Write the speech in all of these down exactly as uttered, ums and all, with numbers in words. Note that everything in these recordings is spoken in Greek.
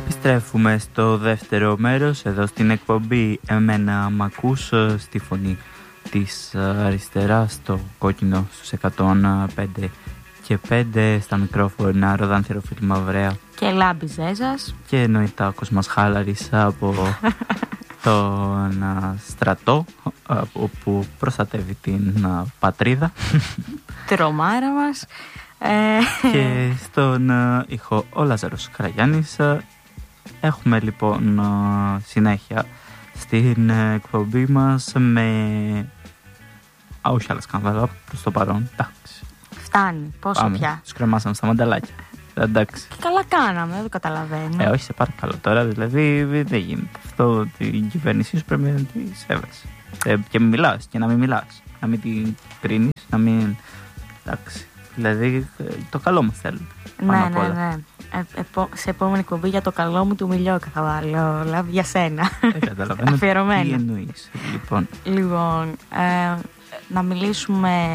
Επιστρέφουμε στο δεύτερο μέρος, εδώ στην εκπομπή «Εμένα μ' ακούς», στη φωνή της αριστεράς, στο κόκκινο στους εκατόν πέντε και πέντε, στα μικρόφωνα Ροδάν Θεροφίλη Μαυρέα και Λάμπη Ζέζας και εννοείται ο Κοσμάς Χάλαρης από τον στρατό, όπου προστατεύει την πατρίδα, τρομάρα μας. Και στον ήχο ο Λάζαρος Καραγιάννης. Έχουμε λοιπόν συνέχεια στην εκπομπή μας με Α, όχι άλλα σκάνδαλα προς το παρόν. Εντάξει. Φτάνει, πόσο Πάμε. πια. Τους κρεμάσαμε στα μανταλάκια. Εντάξει. Και καλά κάναμε, δεν το καταλαβαίνω. Ε, όχι, σε παρακαλώ τώρα, δηλαδή δεν γίνεται. Αυτό την κυβέρνησή σου πρέπει να τη σέβεσαι. Ε, και μην μιλάς και να μην μιλάς. Να μην την κρίνεις, να μην. Εντάξει. Δηλαδή το καλό μας θέλουν. Ναι, ναι, ναι. Ε, επο, σε επόμενη εκπομπή για το καλό μου του Μιλιόκα θα βάλω, Λάβ, για σένα. Δεν καταλαβαίνω τι εννοείς. Λοιπόν, λοιπόν ε, να μιλήσουμε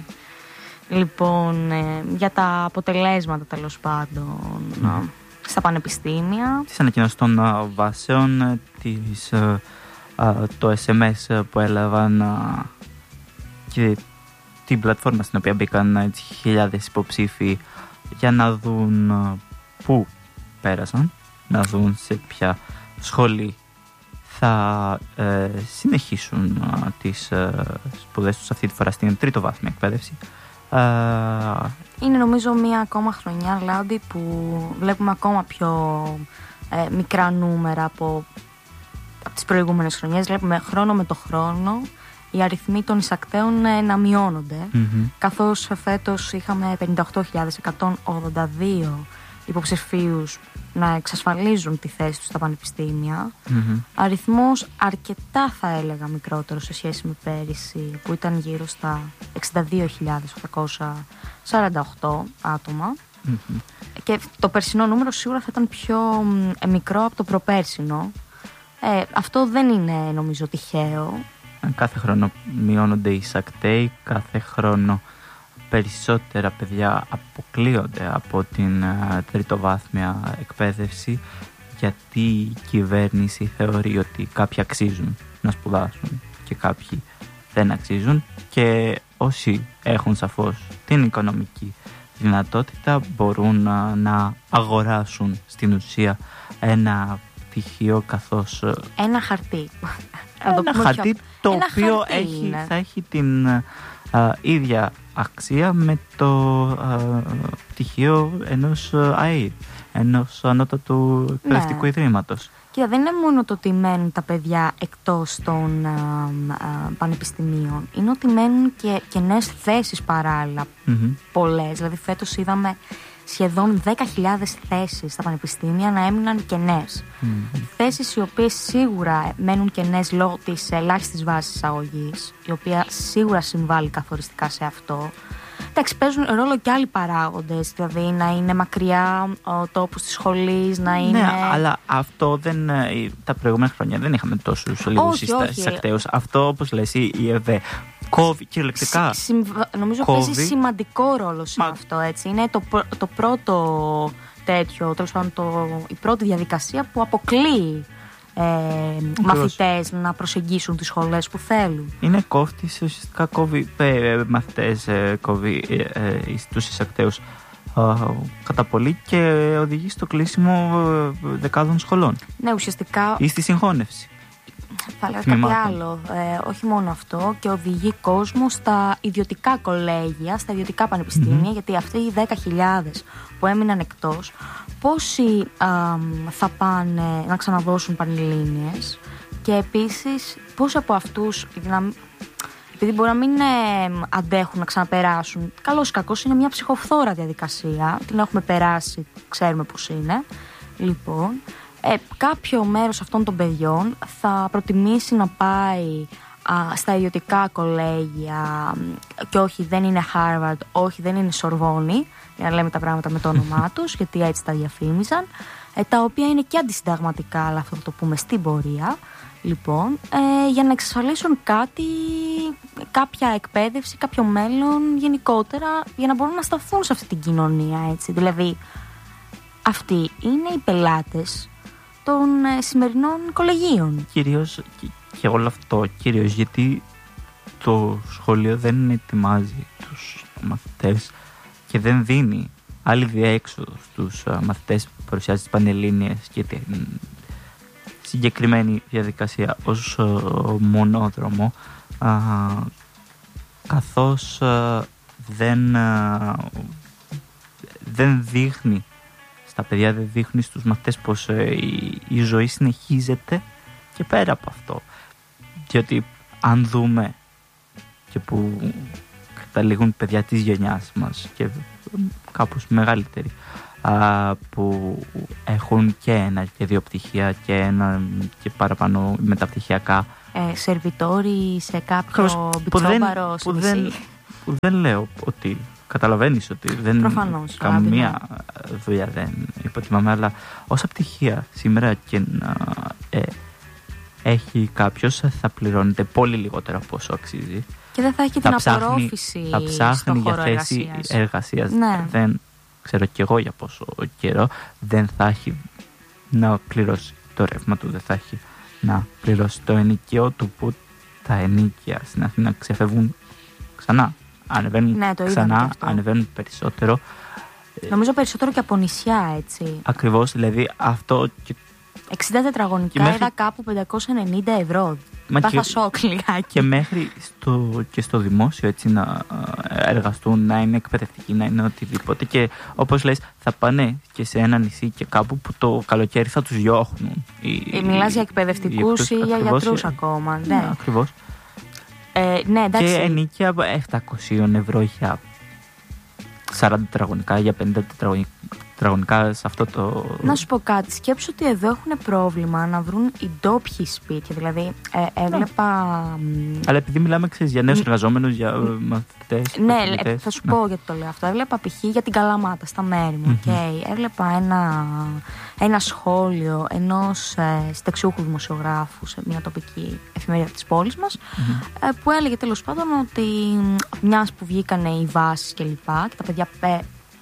λοιπόν ε, για τα αποτελέσματα, τέλος πάντων, mm. στα πανεπιστήμια. Τις ανακοινώσεις των uh, βάσεων, τις, uh, uh, το ες εμ ες που έλαβαν uh, και την πλατφόρμα στην οποία μπήκαν uh, χιλιάδες υποψήφοι για να δουν uh, πού πέρασαν, να δουν σε ποια σχολή θα uh, συνεχίσουν uh, τις uh, σπουδές τους, αυτή τη φορά στην τρίτο βάθμια εκπαίδευση. Uh, Είναι νομίζω μία ακόμα χρονιά, Λάμπη, που βλέπουμε ακόμα πιο ε, μικρά νούμερα από, από τις προηγούμενες χρονιές. Βλέπουμε χρόνο με το χρόνο οι αριθμοί των εισακτέων ε, να μειώνονται, mm-hmm. καθώς φέτος είχαμε πενήντα οκτώ χιλιάδες εκατόν ογδόντα δύο υποψηφίους να εξασφαλίζουν τη θέση τους στα πανεπιστήμια. Mm-hmm. Αριθμός αρκετά, θα έλεγα, μικρότερο σε σχέση με πέρυσι, που ήταν γύρω στα εξήντα δύο χιλιάδες οκτακόσια σαράντα οκτώ άτομα. Mm-hmm. Και το περσινό νούμερο σίγουρα θα ήταν πιο ε, μικρό από το προπέρσινο. Ε, αυτό δεν είναι, νομίζω, τυχαίο. Κάθε χρόνο μειώνονται οι εισακτέοι, κάθε χρόνο περισσότερα παιδιά αποκλείονται από την uh, τριτοβάθμια εκπαίδευση, γιατί η κυβέρνηση θεωρεί ότι κάποιοι αξίζουν να σπουδάσουν και κάποιοι δεν αξίζουν, και όσοι έχουν σαφώς την οικονομική δυνατότητα μπορούν uh, να αγοράσουν στην ουσία ένα πτυχίο, καθώς ένα χαρτί ένα χαρτί πιο... το ένα οποίο χαρτί έχει, θα έχει την uh, ίδια αξία με το uh, πτυχίο ενός ΑΕΔ, ενός ανώτατου εκπαιδευτικού, ναι, ιδρύματος. Και δεν είναι μόνο το ότι μένουν τα παιδιά εκτός των α, α, πανεπιστημίων, είναι ότι μένουν και κενές θέσεις παράλληλα, mm-hmm. πολλές. Δηλαδή φέτος είδαμε σχεδόν δέκα χιλιάδες θέσεις στα πανεπιστήμια να έμειναν κενές. Mm-hmm. Θέσεις οι οποίες σίγουρα μένουν κενές λόγω της ελάχιστης βάσης εισαγωγής, η οποία σίγουρα συμβάλλει καθοριστικά σε αυτό. Εντάξει, παίζουν ρόλο και άλλοι παράγοντες, δηλαδή να είναι μακριά ο τόπος της σχολής, να είναι... Ναι, αλλά αυτό δεν, τα προηγούμενα χρόνια δεν είχαμε τόσους λίγους εισακτέους. Αυτό, όπως λες, η ΕΒΕ κόβει κυριολεκτικά. Συμβα... Νομίζω κόβει. παίζει σημαντικό ρόλο σε Μα... αυτό, έτσι. Είναι το, το πρώτο τέτοιο, τέλος πάντων το... η πρώτη διαδικασία που αποκλείει Ε, μαθητές να προσεγγίσουν τις σχολές που θέλουν. Είναι κόφτης, ουσιαστικά κόβει ε, μαθητές, ε, κόβει ε, ε, τους εισακτέους ε, κατά πολύ και οδηγεί στο κλείσιμο ε, δεκάδων σχολών. Ναι, ουσιαστικά. Ή στη συγχώνευση. Θα λέω κάτι άλλο. Ε, όχι μόνο αυτό, και οδηγεί κόσμο στα ιδιωτικά κολέγια, στα ιδιωτικά πανεπιστήμια, mm-hmm. γιατί αυτοί οι δέκα χιλιάδες που έμειναν εκτός, πόσοι α, θα πάνε να ξαναδώσουν πανελλήνιες, και επίσης πόσοι από αυτούς, επειδή μπορεί να μην ε, αντέχουν να ξαναπεράσουν, καλώς ή κακώς είναι μια ψυχοφθόρα διαδικασία, την έχουμε περάσει, ξέρουμε πώς είναι. Λοιπόν, ε, κάποιο μέρος αυτών των παιδιών θα προτιμήσει να πάει α, στα ιδιωτικά κολέγια, και όχι, δεν είναι Harvard, όχι, δεν είναι Σορβόνη, για να λέμε τα πράγματα με το όνομά τους, γιατί έτσι τα διαφήμιζαν, ε, τα οποία είναι και αντισυνταγματικά, αλλά αυτό θα το πούμε στην πορεία. Λοιπόν, ε, για να εξασφαλίσουν κάτι, κάποια εκπαίδευση, κάποιο μέλλον γενικότερα, για να μπορούν να σταθούν σε αυτή την κοινωνία, έτσι. Δηλαδή, αυτοί είναι οι πελάτες των ε, σημερινών κολεγίων. Κυρίως και, και όλο αυτό, κυρίως γιατί το σχολείο δεν ετοιμάζει τους μαθητές και δεν δίνει άλλη διέξοδο στους uh, μαθητές που παρουσιάζει τις Πανελλήνιες και την συγκεκριμένη διαδικασία ως uh, μονόδρομο, uh, καθώς uh, δεν, uh, δεν δείχνει στα παιδιά, δεν δείχνει στους μαθητές πως uh, η, η ζωή συνεχίζεται και πέρα από αυτό. Διότι αν δούμε και που καταλήγουν παιδιά της γενιάς μας και κάπως μεγαλύτεροι, α, που έχουν και ένα και δύο πτυχία και ένα και παραπάνω μεταπτυχιακά, ε, σερβιτόροι σε κάποιο μπιτσόμπαρο που, δεν, που δεν λέω ότι καταλαβαίνεις ότι δεν προφανώς, καμία δουλειά δεν υποτιμάμε, αλλά όσα πτυχία σήμερα και να ε, έχει κάποιος θα πληρώνεται πολύ λιγότερο από όσο αξίζει. Και δεν θα έχει θα την ψάχνει, απορρόφηση θα ψάχνει στο για χώρο θέση εργασίας. εργασίας. Ναι. Δεν ξέρω κι εγώ για πόσο καιρό. Δεν θα έχει να πληρώσει το ρεύμα του, δεν θα έχει να πληρώσει το ενοικιό του, που τα ενοίκια στην Αθήνα ξεφεύγουν ξανά. Ανεβαίνουν ναι, το ξανά, ανεβαίνουν περισσότερο. Νομίζω περισσότερο και από νησιά, έτσι. Ακριβώς, δηλαδή αυτό. Και εξήντα τετραγωνικά μέχρι... είδα κάπου πεντακόσια ενενήντα ευρώ. Θα και... σοκ λιγάκι. Και μέχρι στο, και στο δημόσιο, έτσι, να εργαστούν, να είναι εκπαιδευτικοί, να είναι οτιδήποτε. Και όπως λες, θα πάνε και σε ένα νησί και κάπου που το καλοκαίρι θα τους διώχνουν. Ε, μιλάς για εκπαιδευτικούς ή για γιατρούς ακόμα. Ναι, ναι, ακριβώς. Ε, ναι, και ενίκια επτακόσια ευρώ για σαράντα τετραγωνικά, για πενήντα τετραγωνικά σε αυτό το... Να σου πω κάτι, σκέψου ότι εδώ έχουν πρόβλημα να βρουν οι ντόπιοι σπίτια. Δηλαδή, ε, έβλεπα... Αλλά επειδή μιλάμε, ξέρεις, για νέους εργαζόμενους, για μαθητές... Ναι, ε, θα σου ναι. πω γιατί το λέω αυτό. Έβλεπα π.χ. για την Καλαμάτα, στα μέρη μου. Mm-hmm. Okay. Έβλεπα ένα, ένα σχόλιο ενός ε, συνταξιούχου δημοσιογράφου σε μια τοπική εφημερίδα της πόλης μας, mm-hmm. ε, που έλεγε τέλος πάντων ότι μιας που βγήκανε οι βάσεις και λοιπά και τα παιδιά... Ε,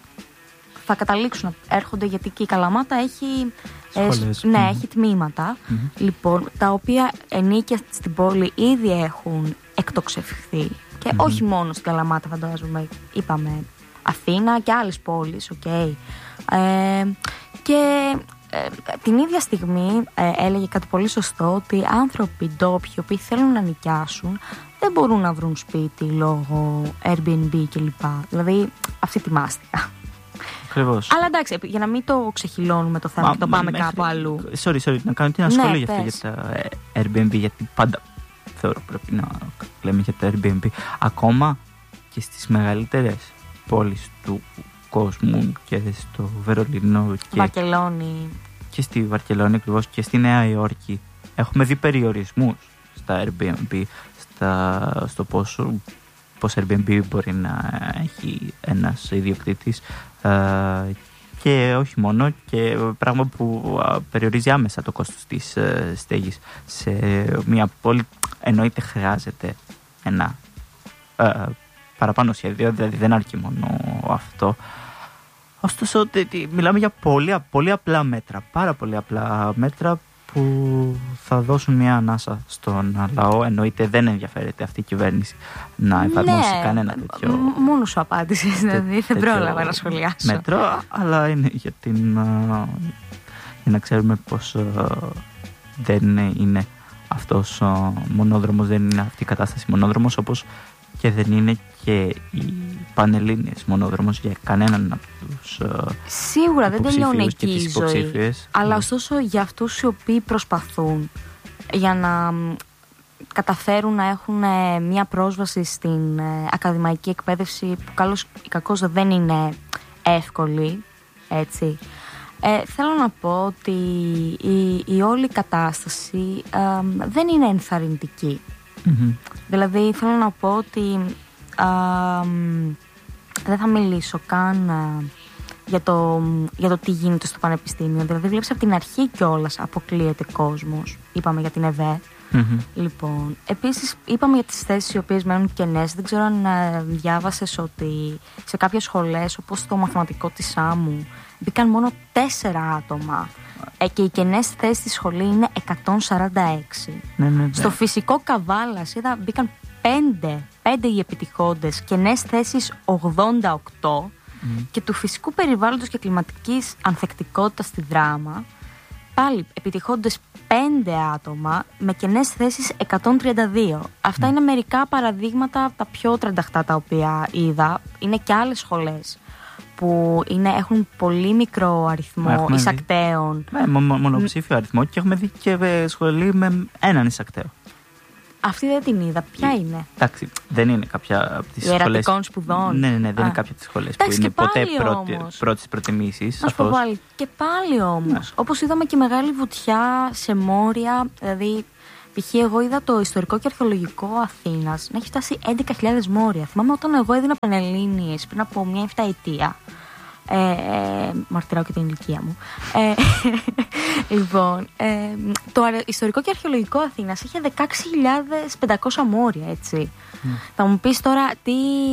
θα καταλήξουν να έρχονται, γιατί και η Καλαμάτα έχει, σχολές, ε, ναι, mm-hmm. έχει τμήματα, mm-hmm. λοιπόν, τα οποία ενίκια στην πόλη ήδη έχουν εκτοξευθεί και mm-hmm. όχι μόνο στην Καλαμάτα, φαντάζομαι, είπαμε Αθήνα και άλλες πόλεις, okay. ε, και ε, την ίδια στιγμή ε, έλεγε κάτι πολύ σωστό, ότι άνθρωποι ντόπιοι οι οποίοι θέλουν να νοικιάσουν δεν μπορούν να βρουν σπίτι λόγω Airbnb κλπ. Δηλαδή αυτή τη μάστιγα. Ακριβώς. Αλλά εντάξει, για να μην το ξεχυλώνουμε το θέμα μα, και το πάμε μέχρι... κάπου αλλού. Sorry, sorry, να κάνω ένα σχόλιο ναι, για αυτό, για τα Airbnb, γιατί πάντα θεωρώ πρέπει να λέμε για τα Airbnb. Ακόμα και στις μεγαλύτερες πόλεις του κόσμου και στο Βερολίνο και, Βαρκελόνη. και στη Βαρκελόνη ακριβώς και στη Νέα Υόρκη έχουμε δει περιορισμούς στα Airbnb, στα, στο πόσο, πώς Airbnb μπορεί να έχει ένας ιδιοκτήτης. Uh, και όχι μόνο, και πράγμα που uh, περιορίζει άμεσα το κόστος της uh, στέγης σε μια πόλη. Εννοείται χρειάζεται ένα uh, παραπάνω σχέδιο, δηλαδή δεν αρκεί μόνο αυτό. Ωστόσο μιλάμε για πολύ, πολύ απλά μέτρα, πάρα πολύ απλά μέτρα που θα δώσουν μια ανάσα στον λαό. Εννοείται δεν ενδιαφέρεται αυτή η κυβέρνηση να εφαρμόσει ναι, κανένα τέτοιο. Μ- μόνο σου απάντησες, δηλαδή δεν πρόλαβα να σχολιάσω. Μέτρο, αλλά είναι για, την, για να ξέρουμε πως δεν είναι αυτός ο μονόδρομος, δεν είναι αυτή η κατάσταση μονόδρομος, όπως και δεν είναι και οι Πανελλήνιες μονόδρομος για κανέναν από τους σίγουρα δεν τελειώνει εκεί η ζωή, αλλά ναι. ωστόσο για αυτούς οι οποίοι προσπαθούν για να καταφέρουν να έχουν μια πρόσβαση στην ακαδημαϊκή εκπαίδευση που καλώς ή κακώς δεν είναι εύκολη, έτσι. Ε, θέλω να πω ότι η, η όλη κατάσταση ε, δεν είναι ενθαρρυντική. Mm-hmm. Δηλαδή θέλω να πω ότι α, δεν θα μιλήσω καν α, για, το, για το τι γίνεται στο πανεπιστήμιο. Δηλαδή βλέπεις από την αρχή κιόλας αποκλείεται κόσμος. Είπαμε για την ΕΒΕ. Mm-hmm. Λοιπόν, επίσης είπαμε για τις θέσεις οι οποίες μένουν κενές. Δεν ξέρω αν α, διάβασες ότι σε κάποιες σχολές όπως το μαθηματικό της Σάμου μπήκαν μόνο τέσσερα άτομα. Ε, και οι κενές θέσεις στη σχολή είναι εκατόν σαράντα έξι. Ναι, ναι, ναι. Στο φυσικό Καβάλας είδα μπήκαν πέντε, πέντε οι επιτυχώντες, κενές θέσεις ογδόντα οκτώ. Mm. Και του φυσικού περιβάλλοντος και κλιματικής ανθεκτικότητας στη Δράμα πάλι επιτυχώντες πέντε άτομα με κενές θέσεις εκατόν τριάντα δύο. Αυτά mm. είναι μερικά παραδείγματα από τα πιο τρανταχτά τα οποία είδα. Είναι και άλλες σχολές που είναι, έχουν πολύ μικρό αριθμό εισακτέων. Ναι, μο, μονοψήφιο αριθμό και έχουμε δει και σχολή με έναν εισακτέο. Αυτή δεν την είδα. Ποια είναι? Εντάξει, δεν είναι κάποια από τις σχολές. Ιερατικών σπουδών. Ναι, ναι, ναι, δεν Α. είναι κάποια από τις σχολές που είναι ποτέ πρώτης προτιμήσεις. Να σου πω πάλι. Και πάλι όμως. Ναι. Όπως είδαμε και μεγάλη βουτιά σε Μόρια. Δηλαδή, π.χ. εγώ είδα το ιστορικό και αρχαιολογικό Αθήνας να έχει φτάσει έντεκα χιλιάδες Μόρια. Θυμάμαι όταν εγώ έδινα Πανελλήνιες πριν από μια εφταετία. Ε, ε, μαρτυράω και την ηλικία μου. Ε, λοιπόν, ε, το ιστορικό και αρχαιολογικό Αθήνας είχε δεκαέξι χιλιάδες πεντακόσια Μόρια, έτσι. Mm. Θα μου πεις τώρα τι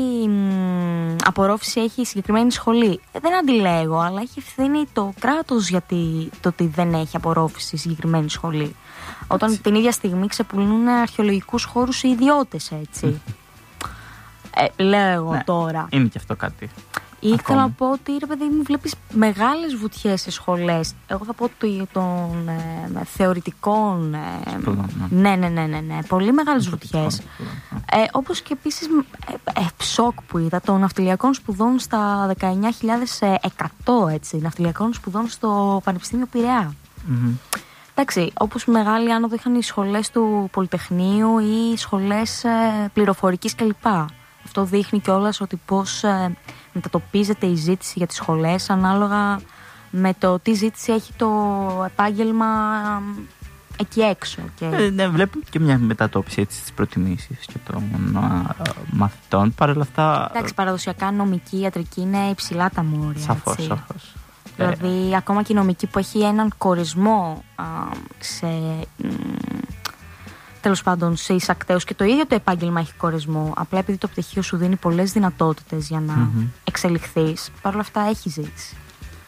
μ, απορρόφηση έχει η συγκεκριμένη σχολή. Ε, δεν αντιλέγω, αλλά έχει ευθύνη το κράτος γιατί το ότι δεν έχει απορρόφηση η συγκεκριμένη σχολή. Όταν έτσι. Την ίδια στιγμή ξεπουλούν αρχαιολογικούς χώρους οι ιδιώτες, έτσι. Mm. Ε, λέω εγώ ναι, τώρα. Είναι και αυτό κάτι. Ήθελα να πω ότι ρε παιδί μου, βλέπεις μεγάλες βουτιές σε σχολές. Εγώ θα πω ότι των ε, θεωρητικών. Ε, Σπουδών, ναι. ναι, ναι, ναι, ναι. Πολύ μεγάλες βουτιές. Ε, όπως και επίσης ε, ε, σοκ που είδα των ναυτιλιακών σπουδών στα δεκαεννιά χιλιάδες εκατό, έτσι. Ναυτιλιακών σπουδών στο Πανεπιστήμιο Πειραιά. Mm-hmm. Εντάξει, όπως μεγάλη άνοδο είχαν οι σχολές του Πολυτεχνείου ή οι σχολές ε, πληροφορικής κλπ. Αυτό δείχνει κιόλας ότι πώς ε, μετατοπίζεται η ζήτηση για τις σχολές ανάλογα με το τι ζήτηση έχει το επάγγελμα ε, εκεί έξω. Και... Ε, ναι, βλέπουμε και μια μετατόπιση έτσι στις προτιμήσεις και των α, μαθητών. Παρ' όλα αυτά... Εντάξει, παραδοσιακά νομική, ιατρική είναι υψηλά τα μόρια. Σαφώς, έτσι. σαφώς. Δηλαδή, ε... ακόμα και η νομική που έχει έναν κορισμό α, σε... Μ, τέλος πάντων σε εισακτέους και το ίδιο το επάγγελμα έχει κορισμό. Απλά επειδή το πτυχίο σου δίνει πολλές δυνατότητες για να mm-hmm. εξελιχθείς, παρ' όλα αυτά έχει ζήτηση.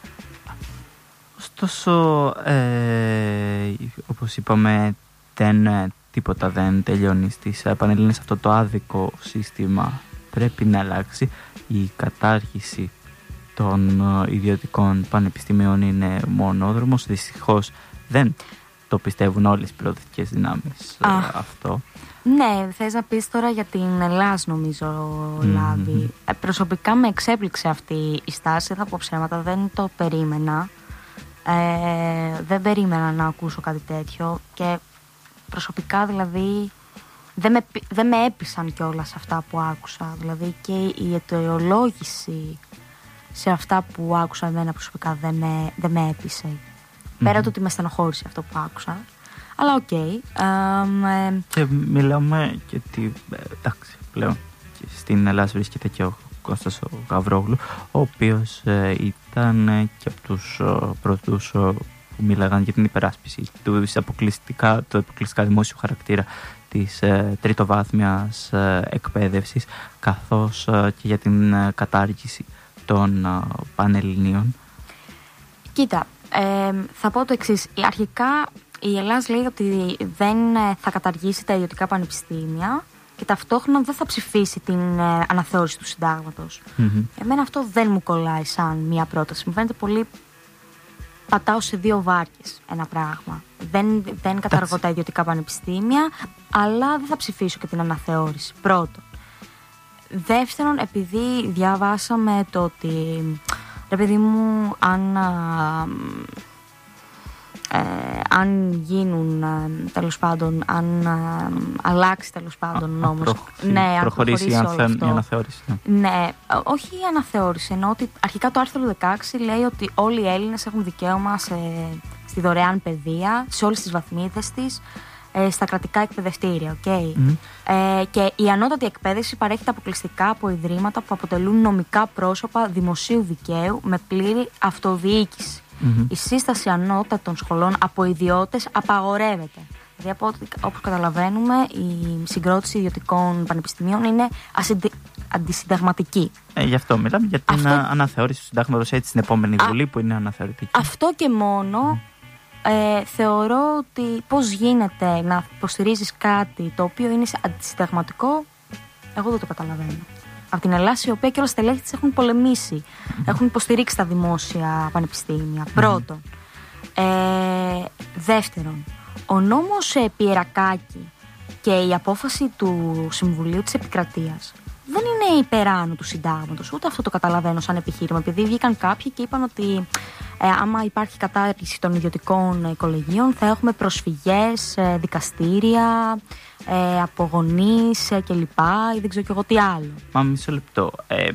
Ωστόσο, ε, όπως είπαμε, δεν, τίποτα δεν τελειώνει στις Πανελλήνιες. Αυτό το άδικο σύστημα πρέπει να αλλάξει. Η κατάργηση των ιδιωτικών πανεπιστημίων είναι μονόδρομος. Δυστυχώς δεν το πιστεύουν όλες οι προοδευτικές δυνάμεις uh, αυτό. Ναι, θες να πεις τώρα για την Ελλάς νομίζω, mm-hmm. Λάβη. Ε, προσωπικά με εξέπληξε αυτή η στάση, θα πω ψέματα, δεν το περίμενα. Ε, δεν περίμενα να ακούσω κάτι τέτοιο και προσωπικά δηλαδή δεν με, δεν με έπεισαν κιόλας αυτά που άκουσα. Δηλαδή και η αιτιολόγηση σε αυτά που άκουσα εμένα προσωπικά δεν με, δεν με έπεισε. Πέρα mm-hmm. του ότι με στενοχώρησε αυτό που άκουσα. Αλλά οκ. Okay. Um, ε... Και μιλάμε και ότι εντάξει, πλέον και στην Ελλάδα βρίσκεται και ο Κώστας ο Γαβρόγλου, ο οποίος ε, ήταν ε, και από τους ε, πρώτους ε, που μίλαγαν για την υπεράσπιση του αποκλειστικά, το αποκλειστικά δημόσιο χαρακτήρα της ε, τριτοβάθμιας ε, εκπαίδευσης, καθώς ε, και για την ε, κατάργηση των ε, Πανελληνίων. Κοίτα, ε, θα πω το εξής. Αρχικά η Ελλάδα λέει ότι δεν θα καταργήσει τα ιδιωτικά πανεπιστήμια και ταυτόχρονα δεν θα ψηφίσει την ε, αναθεώρηση του συντάγματος. Mm-hmm. Εμένα αυτό δεν μου κολλάει σαν μια πρόταση. Μου φαίνεται πολύ... πατάω σε δύο βάρκες ένα πράγμα. Δεν, δεν καταργώ τα ιδιωτικά πανεπιστήμια, αλλά δεν θα ψηφίσω και την αναθεώρηση. Πρώτον. Δεύτερον, επειδή διαβάσαμε το ότι... ρε παιδί μου, αν... Α, Ε, αν γίνουν ε, τέλος πάντων, αν ε, αλλάξει τέλος πάντων νόμος, προχωρήσει, ναι, αν προχωρήσει η αναθεώρηση. Ναι, ναι όχι η αναθεώρηση, ενώ ότι αρχικά το άρθρο δεκαέξι λέει ότι όλοι οι Έλληνες έχουν δικαίωμα σε, στη δωρεάν παιδεία, σε όλες τις βαθμίδες της, ε, στα κρατικά εκπαιδευτήρια, okay? Mm. Ε, και η ανώτατη εκπαίδευση παρέχεται αποκλειστικά από ιδρύματα που αποτελούν νομικά πρόσωπα δημοσίου δικαίου με πλήρη αυτοδιοίκηση. Mm-hmm. Η σύσταση ανώτατων σχολών από ιδιώτες απαγορεύεται. Δηλαδή, όπως καταλαβαίνουμε, η συγκρότηση ιδιωτικών πανεπιστημίων είναι ασυντη... αντισυνταγματική. Ε, γι' αυτό μιλάμε για την αυτό... αναθεώρηση του συντάγματος έτσι στην επόμενη Α... Βουλή που είναι αναθεωρητική. Αυτό και μόνο mm. ε, θεωρώ ότι πώς γίνεται να υποστηρίζεις κάτι το οποίο είναι αντισυνταγματικό, εγώ δεν το καταλαβαίνω. Από την Ελλάδα, η οποία και όλα τα στελέχη της έχουν πολεμήσει, mm-hmm. έχουν υποστηρίξει τα δημόσια πανεπιστήμια. Mm-hmm. Πρώτον. Ε, δεύτερον, ο νόμος Πιερακάκη και η απόφαση του Συμβουλίου της Επικρατείας δεν είναι υπεράνω του συντάγματος. Ούτε αυτό το καταλαβαίνω σαν επιχείρημα. Επειδή βγήκαν κάποιοι και είπαν ότι ε, άμα υπάρχει κατάρριξη των ιδιωτικών κολεγίων, θα έχουμε προσφυγές, ε, δικαστήρια, ε, από γονείς ε, κλπ. Ή δεν ξέρω κι εγώ τι άλλο. Μα μισό λεπτό. Ε,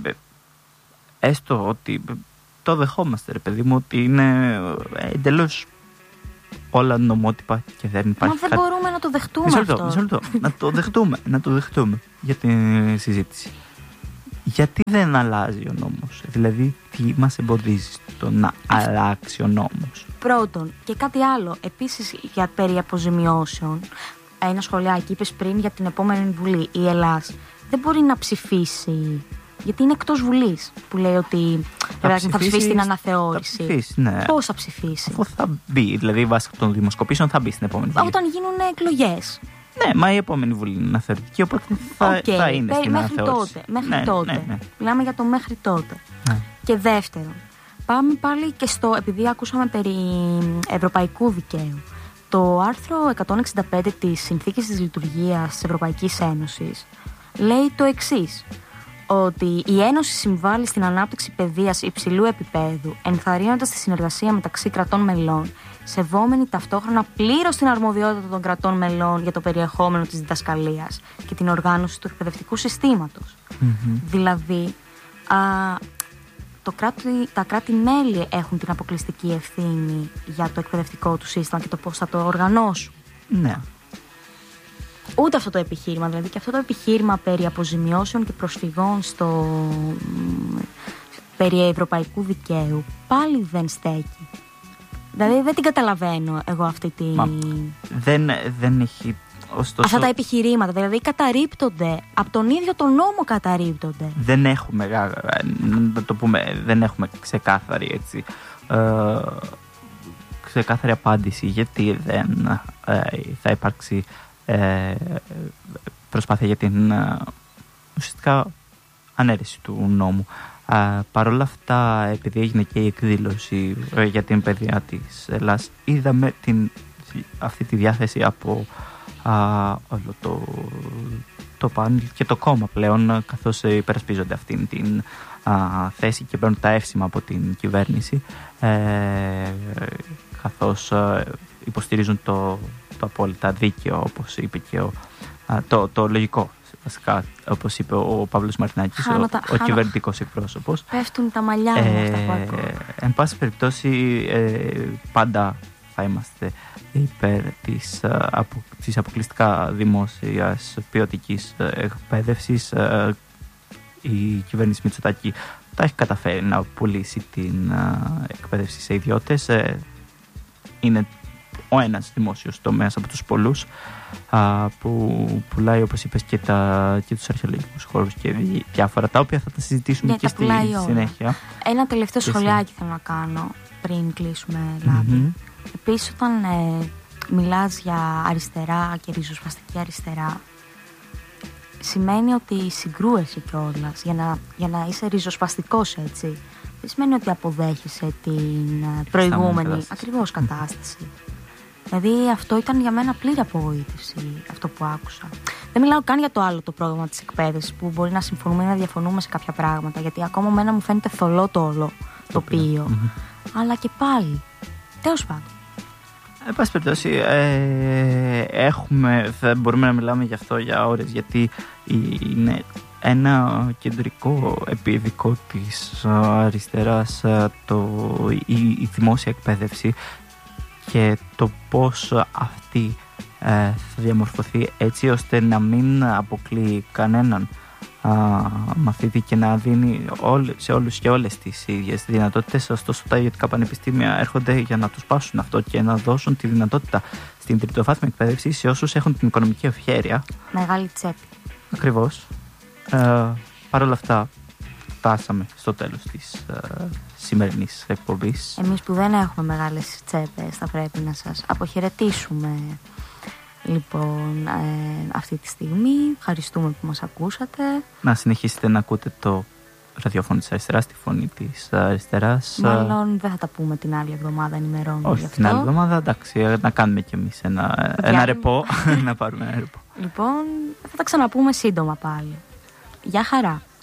έστω ότι το δεχόμαστε, ρε παιδί μου, ότι είναι εντελώς όλα νομότυπα και δεν υπάρχει. Μα δεν κάτι... μπορούμε να το δεχτούμε μισό αυτό. Λεπτό, μισό λεπτό. να το δεχτούμε, να το δεχτούμε για τη συζήτηση. Γιατί δεν αλλάζει ο νόμος? Δηλαδή, τι μας εμποδίζει το να αλλάξει ο νόμος? Πρώτον, και κάτι άλλο, επίσης για περί αποζημιώσεων, ένα σχολιάκι είπες πριν για την επόμενη Βουλή. Η Ελλάδα δεν μπορεί να ψηφίσει, γιατί είναι εκτός Βουλής, που λέει ότι θα ψηφίσει, θα ψηφίσει την αναθεώρηση. Θα ψηφίσει, ναι. Πώς θα ψηφίσει? Αφού θα μπει, δηλαδή βάσει των δημοσκοπήσεων θα μπει στην επόμενη Βουλή. Όταν γίνουν εκλογές. Ναι, μα η επόμενη Βουλή είναι αναθεωρητική, οπότε θα, okay. θα είναι στην μέχρι αναθεώρηση. Τότε, μέχρι ναι, τότε. Ναι, ναι. Μιλάμε για το μέχρι τότε. Ναι. Και δεύτερον, πάμε πάλι και στο, επειδή ακούσαμε περί ευρωπαϊκού δικαίου. Το άρθρο εκατόν εξήντα πέντε της Συνθήκης της Λειτουργίας της Ευρωπαϊκής Ένωσης λέει το εξής, ότι η Ένωση συμβάλλει στην ανάπτυξη παιδείας υψηλού επίπεδου, ενθαρρύνοντας τη συνεργασία μεταξύ κρατών μελών, σεβόμενη ταυτόχρονα πλήρως την αρμοδιότητα των κρατών μελών για το περιεχόμενο της διδασκαλίας και την οργάνωση του εκπαιδευτικού συστήματος. Mm-hmm. Δηλαδή, α, το κράτη, τα κράτη-μέλη έχουν την αποκλειστική ευθύνη για το εκπαιδευτικό του σύστημα και το πώς θα το οργανώσουν. Ναι. Ούτε αυτό το επιχείρημα, δηλαδή και αυτό το επιχείρημα περί αποζημιώσεων και προσφυγών στο περί ευρωπαϊκού δικαίου πάλι δεν στέκει. Δηλαδή δεν την καταλαβαίνω εγώ αυτή τη... Μα, δεν, δεν έχει... Ωστόσο, αυτά τα επιχειρήματα, δηλαδή καταρρίπτονται, από τον ίδιο τον νόμο καταρρίπτονται. Δεν έχουμε, να το πούμε, δεν έχουμε ξεκάθαρη έτσι, ε, ξεκάθαρη απάντηση γιατί δεν ε, θα υπάρξει ε, προσπάθεια για την ε, ουσιαστικά ανέρεση του νόμου. Ε, Παρ' όλα αυτά, επειδή έγινε και η εκδήλωση ε, για την παιδεία της Ελλάδας, είδαμε την, αυτή τη διάθεση από α, όλο το, το πάνελ και το κόμμα πλέον, καθώς υπερασπίζονται αυτήν την α, θέση και παίρνουν τα εύσημα από την κυβέρνηση, ε, καθώς ε, υποστηρίζουν το, το απόλυτα δίκαιο, όπως είπε και ο, α, το, το λογικό, βασικά, όπως είπε ο Παύλος Μαρτινάκης, ο, ο κυβερνητικός εκπρόσωπος. Πέφτουν τα μαλλιά μου ε, αυτά που ακούω. Εν πάση περιπτώσει, ε, πάντα θα είμαστε υπέρ της, απο, της αποκλειστικά δημόσιας ποιοτικής εκπαίδευσης. Η κυβέρνηση Μητσοτάκη τα έχει καταφέρει να πουλήσει την εκπαίδευση σε ιδιώτες. Είναι ο ένας δημόσιος τομέας από τους πολλούς που πουλάει, όπως είπες, και, τα, και τους αρχαιολογικούς χώρους και διάφορα, τα οποία θα τα συζητήσουμε ναι, και στη συνέχεια. Ένα τελευταίο σχολιάκι θέλω να κάνω πριν κλείσουμε λάδι. Mm-hmm. Επίσης, όταν ε, μιλάς για αριστερά και ριζοσπαστική αριστερά, σημαίνει ότι συγκρούεσαι κιόλας για να, για να είσαι ριζοσπαστικός, έτσι. Δεν σημαίνει ότι αποδέχεσαι την προηγούμενη ακριβώς κατάσταση. Δηλαδή αυτό ήταν για μένα πλήρη απογοήτευση, αυτό που άκουσα. Δεν μιλάω καν για το άλλο το πρόγραμμα της εκπαίδευσης, που μπορεί να συμφωνούμε ή να διαφωνούμε σε κάποια πράγματα, γιατί ακόμα μένα μου φαίνεται θολό το όλο τοπίο. Mm-hmm. Αλλά και πάλι, τέλος πάντων. Εν πάση περιπτώσει, ε, έχουμε, θα μπορούμε να μιλάμε γι' αυτό για ώρες, γιατί είναι ένα κεντρικό επίδικο της αριστεράς το, η, η δημόσια εκπαίδευση και το πώς αυτή ε, θα διαμορφωθεί έτσι ώστε να μην αποκλείει κανέναν α, μαθήτη και να δίνει όλ, σε όλους και όλες τις ίδιες δυνατότητες. Ωστόσο, τα ιδιωτικά πανεπιστήμια έρχονται για να τους πάσουν αυτό και να δώσουν τη δυνατότητα στην τριτοβάθμια εκπαίδευση σε όσους έχουν την οικονομική ευχέρεια. Μεγάλη τσέπη. Ακριβώς. Ε, Παρ' όλα αυτά, φτάσαμε στο τέλος της ε, σημερινής εκπομπής. Εμείς που δεν έχουμε μεγάλες τσέπες θα πρέπει να σας αποχαιρετήσουμε λοιπόν ε, αυτή τη στιγμή. Ευχαριστούμε που μας ακούσατε. Να συνεχίσετε να ακούτε το ραδιόφωνο της αριστεράς, τη φωνή της αριστεράς. Μάλλον δεν θα τα πούμε την άλλη εβδομάδα, ενημερώνουμε. Όχι την άλλη εβδομάδα, εντάξει, να κάνουμε κι εμείς ένα, ένα ρεπό. Να πάρουμε ένα ρεπό. Λοιπόν, θα τα ξαναπούμε σύντομα πάλι. Γεια χαρά.